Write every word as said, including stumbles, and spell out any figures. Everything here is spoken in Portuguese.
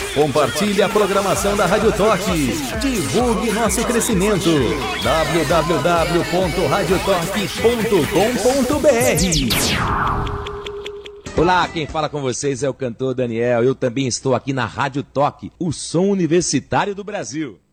Compartilhe a programação da Rádio Toque. Divulgue nosso crescimento. w w w ponto rádio toque ponto com ponto b r. Olá, quem fala com vocês é o cantor Daniel. Eu também estou aqui na Rádio Toque, o som universitário do Brasil.